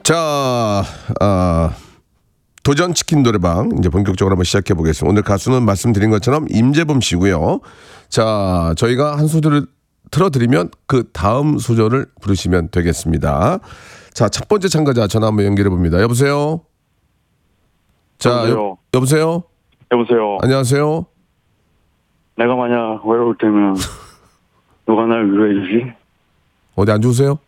자, 도전 치킨 노래방 이제 본격적으로 한번 시작해 보겠습니다. 오늘 가수는 말씀드린 것처럼 임재범 씨고요. 자, 저희가 한 소절을 틀어드리면 그 다음 소절을 부르시면 되겠습니다. 자, 첫 번째 참가자 전화 한번 연결해 봅니다. 여보세요. 자, 여보세요. 여보세요. 안녕하세요. 내가 만약 외로울 때면 누가 날 위로해주지? 어디 안 좋으세요?